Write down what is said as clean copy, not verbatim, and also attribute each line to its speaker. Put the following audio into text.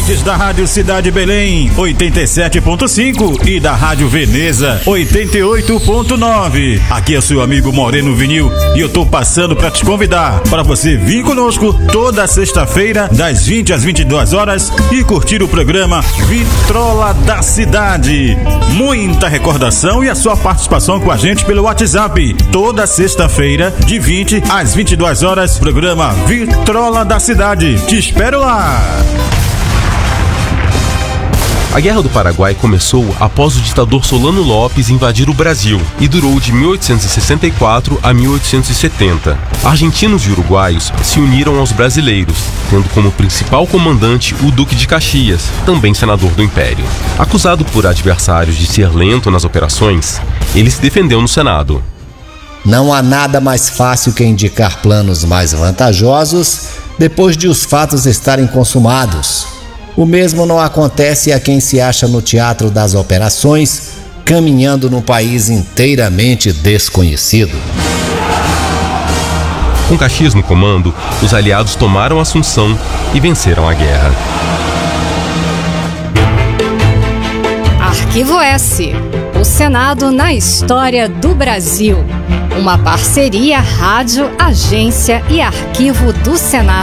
Speaker 1: ouvintes da Rádio Cidade Belém 87.5 e da Rádio Veneza 88.9. Aqui é o seu amigo Moreno Vinil e eu tô passando para te convidar para você vir conosco toda sexta-feira das 20 às 22 horas e curtir o programa Vitrola da Cidade. Muita recordação e a sua participação com a gente pelo WhatsApp. Toda sexta-feira de 20 às 22 horas, programa Vitrola da Cidade. Te espero lá!
Speaker 2: A Guerra do Paraguai começou após o ditador Solano Lopes invadir o Brasil e durou de 1864 a 1870. Argentinos e uruguaios se uniram aos brasileiros, tendo como principal comandante o Duque de Caxias, também senador do Império. Acusado por adversários de ser lento nas operações, ele se defendeu no Senado.
Speaker 3: Não há nada mais fácil que indicar planos mais vantajosos depois de os fatos estarem consumados. O mesmo não acontece a quem se acha no teatro das operações, caminhando num país inteiramente desconhecido.
Speaker 2: Com Caxias no comando, os aliados tomaram Assunção e venceram a guerra.
Speaker 4: Arquivo S. O Senado na história do Brasil. Uma parceria Rádio, Agência e Arquivo do Senado.